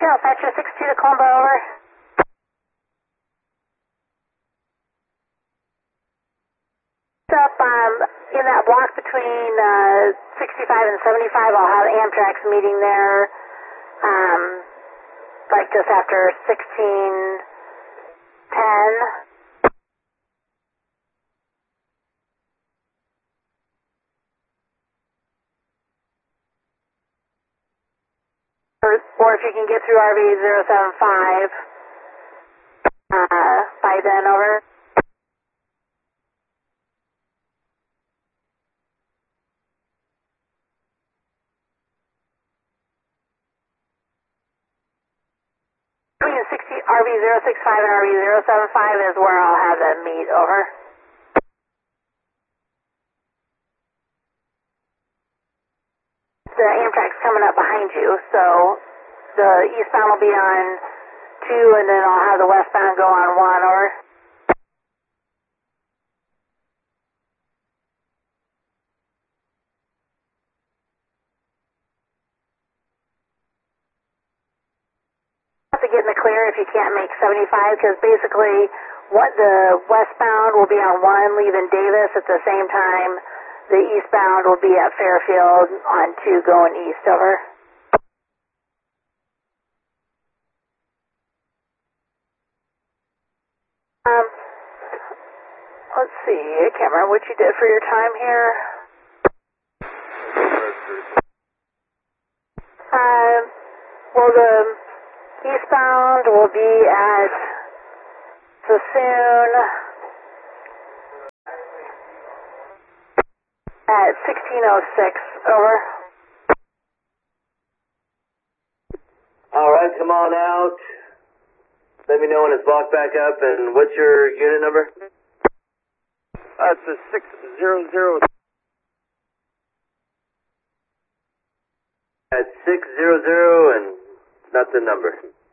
Fetcher 62 to Colombo, over. Up in that block between 65 and 75, I'll have Amtrak's meeting there, like just after 1610. Or if you can get through RV 075 by then, over. Between 60 RV 065 and RV 075 is where I'll have them meet, over. The Amtrak's coming up behind you, so the eastbound will be on 2, and then I'll have the westbound go on 1, over. Have to get in the clear if you can't make 75, because basically what the westbound will be on 1 leaving Davis at the same time the eastbound will be at Fairfield on 2 going east, over. Let's see, I can't remember what you did for your time here. Well, the eastbound will be at Sassoon at 1606, over. All right, come on out. Let me know when it's blocked back up, and what's your unit number? It's a 600. At 600, and not the number.